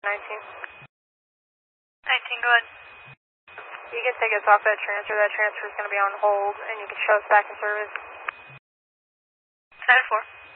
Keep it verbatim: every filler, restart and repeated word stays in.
nineteen. nineteen, go ahead. You can take us off that transfer. That transfer is going to be on hold, and you can show us back in service. ten four.